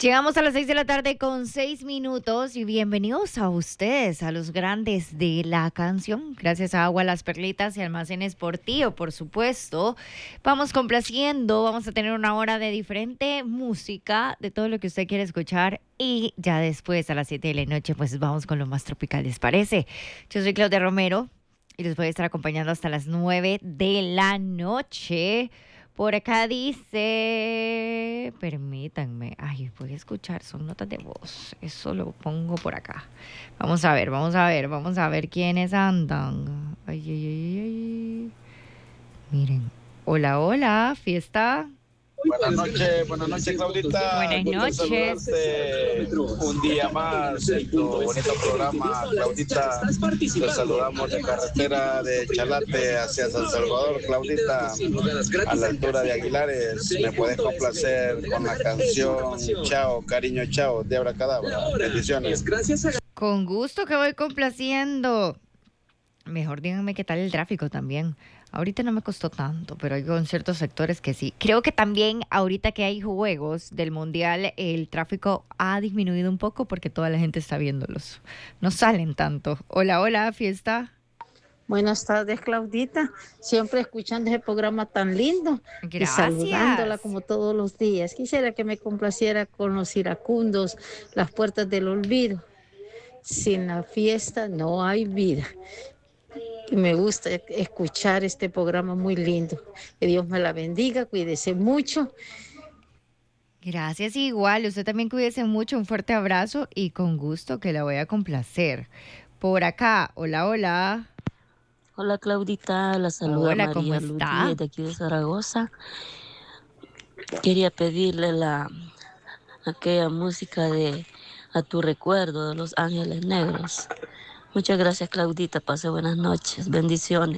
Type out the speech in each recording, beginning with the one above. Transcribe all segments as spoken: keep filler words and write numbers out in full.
Llegamos a las seis de la tarde con seis minutos y bienvenidos a ustedes, a los grandes de la canción. Gracias a Agua Las Perlitas y Almacenes Portillo, por supuesto. Vamos complaciendo, vamos a tener una hora de diferente música, de todo lo que usted quiere escuchar. Y ya después, a las siete de la noche, pues vamos con lo más tropical, ¿les parece? Yo soy Claudia Romero y les voy a estar acompañando hasta las nueve de la noche. Por acá dice, permítanme, ay, voy a escuchar, son notas de voz, eso lo pongo por acá. Vamos a ver, vamos a ver, vamos a ver quiénes andan. Ay, ay, ay, ay. Miren, hola, hola, fiesta. Buenas noches, buenas noches, Claudita. Buenas noches. Un día más en tu bonito programa, Claudita. Te saludamos de carretera de Chalate hacia San Salvador, Claudita, a la altura de Aguilares. Me puedes complacer con la canción Chao, cariño, chao, de Abracadabra. Bendiciones. Con gusto que voy complaciendo. Mejor díganme qué tal el tráfico también. Ahorita no me costó tanto, pero hay con ciertos sectores que sí. Creo que también ahorita que hay juegos del Mundial, el tráfico ha disminuido un poco porque toda la gente está viéndolos. No salen tanto. Hola, hola, fiesta. Buenas tardes, Claudita. Siempre escuchando ese programa tan lindo. Gracias. Y saludándola como todos los días. Quisiera que me complaciera con los iracundos, Las Puertas del Olvido. Sin la fiesta no hay vida. Y me gusta escuchar este programa muy lindo. Que Dios me la bendiga, cuídese mucho. Gracias, igual. Usted también cuídese mucho. Un fuerte abrazo y con gusto que la voy a complacer. Por acá, hola, hola. Hola, Claudita. La saluda Hola, ¿cómo María está? Luz de aquí de Zaragoza. Quería pedirle la aquella música de A tu recuerdo de Los Ángeles Negros. Muchas gracias, Claudita. Pase buenas noches. Bendiciones.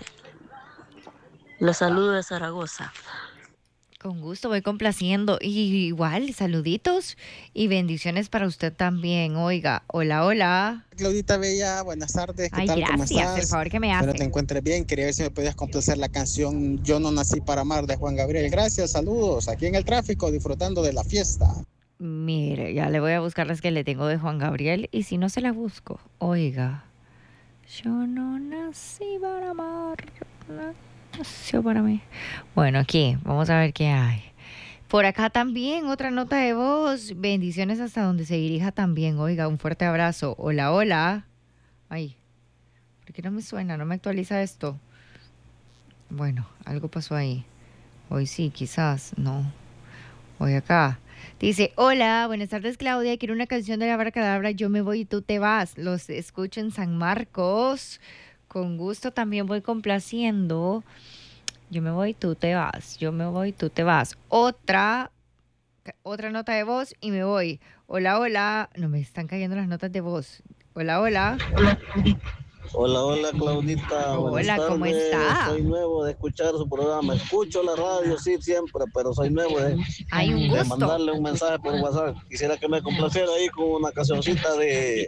Los saludo de Zaragoza. Con gusto, voy complaciendo. Y igual, saluditos y bendiciones para usted también. Oiga, hola, hola. Claudita Bella, buenas tardes. ¿Qué Ay, tal? ¿Cómo gracias, estás? por favor, ¿qué me hace? Espero te encuentres bien. Quería ver si me podías complacer la canción Yo no nací para amar de Juan Gabriel. Gracias, saludos. Aquí en el tráfico, disfrutando de la fiesta. Mire, ya le voy a buscar las que le tengo de Juan Gabriel y si no se la busco, oiga. Yo no nací para amar, no nació para mí. Bueno, aquí, vamos a ver qué hay. Por acá también, otra nota de voz. Bendiciones hasta donde se dirija también. Oiga, un fuerte abrazo. Hola, hola. Ay, ¿por qué no me suena? ¿No me actualiza esto? Bueno, algo pasó ahí. Hoy sí, quizás, no. Hoy acá. Dice, hola, buenas tardes, Claudia, quiero una canción de la Abracadabra, Yo me voy y tú te vas. Los escucho en San Marcos. Con gusto también voy complaciendo. Yo me voy, tú te vas. Yo me voy, tú te vas. Otra, otra nota de voz y me voy. Hola, hola. No me están cayendo las notas de voz. Hola, hola. Hola, hola, Claudita. Hola, Buenas ¿cómo tardes. está? Soy nuevo de escuchar su programa. Escucho la radio, sí, siempre, pero soy nuevo de, Hay un de gusto. mandarle un mensaje por WhatsApp. Quisiera que me complaciera ahí con una cancioncita de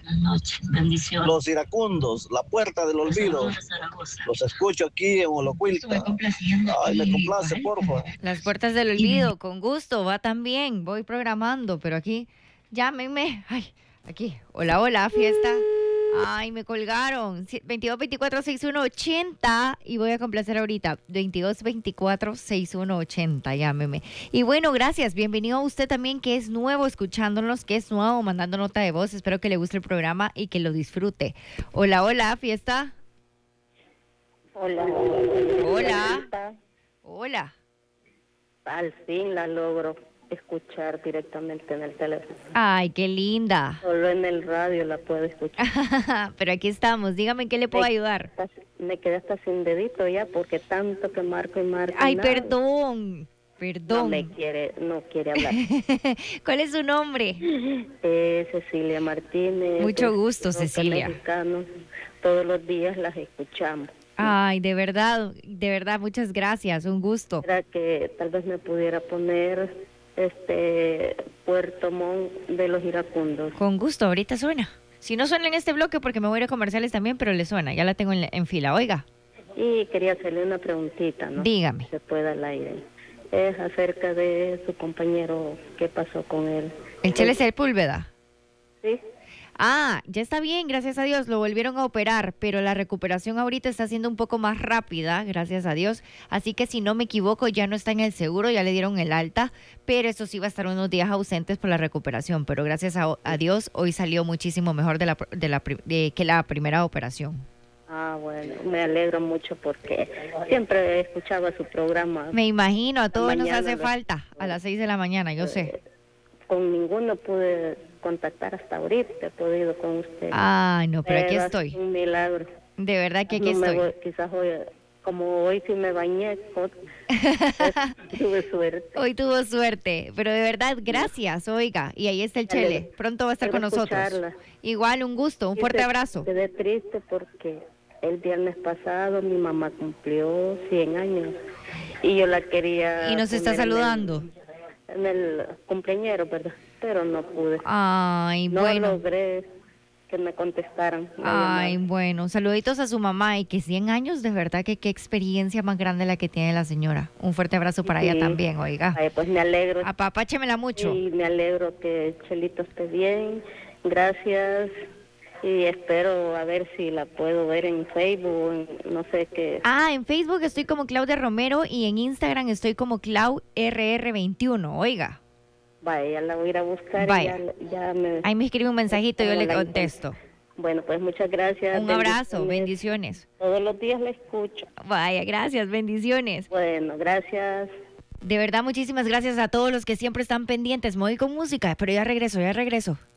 Los Iracundos, La Puerta del Olvido. Los escucho aquí en Holocuilta. Ay, me complace, porfa. Las Puertas del Olvido, con gusto, va también. Voy programando, pero aquí, llámenme. Ay, aquí. Hola, hola, fiesta. Ay, me colgaron. veintidós veinticuatro sesenta y uno ochenta y voy a complacer ahorita. veintidós veinticuatro sesenta y uno ochenta, llámeme. Y bueno, gracias. Bienvenido a usted también que es nuevo escuchándonos, que es nuevo mandando nota de voz. Espero que le guste el programa y que lo disfrute. Hola, hola, fiesta. Hola. Hola. Hola. Al fin la logro escuchar directamente en el teléfono. Ay, qué linda. Solo en el radio la puedo escuchar. Pero aquí estamos. Dígame en qué le puedo me, ayudar. Me quedé hasta sin dedito ya porque tanto que marco y marco. Ay, nada. perdón. Perdón. No me quiere, no quiere hablar. ¿Cuál es su nombre? Eh, Cecilia Martínez. Mucho gusto, Cecilia. Mexicanos. Todos los días las escuchamos. Ay, de verdad, de verdad, muchas gracias. Un gusto. Era que tal vez me pudiera poner este Puerto Montt de los Iracundos. Con gusto, ahorita suena. Si no suena en este bloque porque me voy a ir a comerciales también, pero le suena, ya la tengo en, en fila, oiga. Y quería hacerle una preguntita, ¿no? Dígame. Se puede al aire. es acerca de su compañero, qué pasó con él. ¿El Chele Sepúlveda? Sí. Ah, ya está bien, gracias a Dios, lo volvieron a operar, pero la recuperación ahorita está siendo un poco más rápida, gracias a Dios, así que si no me equivoco ya no está en el seguro, ya le dieron el alta, pero eso sí va a estar unos días ausentes por la recuperación, pero gracias a, a Dios hoy salió muchísimo mejor de la, de la, de, que la primera operación. Ah, bueno, me alegro mucho porque siempre escuchaba su programa. Me imagino, a todos nos hace lo... falta a las seis de la mañana, yo eh, sé. Con ninguno pude contactar hasta ahorita, he podido con usted. Ah, no, pero aquí Era estoy. Un milagro. De verdad que aquí no me estoy. Voy, quizás hoy, como hoy sí me bañé, pues, tuve suerte. Hoy tuvo suerte, pero de verdad, gracias, oiga. Y ahí está el Chele, pronto va a estar con nosotros. Escucharla. Igual, un gusto, un fuerte te, abrazo. Quedé triste porque el viernes pasado mi mamá cumplió cien años y yo la quería... Y nos está saludando. En el, en el cumpleañero, ¿verdad? Pero no pude. Ay, no bueno. No logré que me contestaran. Ay, llamada. Bueno, saluditos a su mamá y que cien años, de verdad que qué experiencia más grande la que tiene la señora. Un fuerte abrazo para sí. ella también, oiga. Ay, pues me alegro. Apapáchemela mucho. Y me alegro que Chelito esté bien. Gracias. Y espero a ver si la puedo ver en Facebook, en, no sé qué. Ah, en Facebook estoy como Claudia Romero y en Instagram estoy como Clau R R veintiuno, oiga. Vaya, la voy a ir a buscar. Vaya. Y ya, ya me... Ahí me escribe un mensajito y yo le contesto. Bueno, pues muchas gracias. Un abrazo, bendiciones. Todos los días la escucho. Vaya, gracias, bendiciones. Bueno, gracias. De verdad, muchísimas gracias a todos los que siempre están pendientes. Me voy con música, pero ya regreso, ya regreso.